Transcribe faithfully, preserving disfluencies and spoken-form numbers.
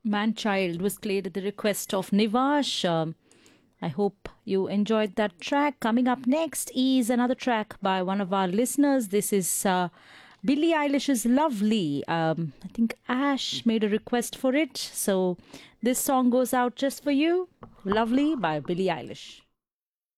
Man Child was played at the request of Nivash. Um, I hope you enjoyed that track. Coming up next is another track by one of our listeners. This is uh, Billie Eilish's Lovely. Um, I think Ash made a request for it. So this song goes out just for you. Lovely by Billie Eilish.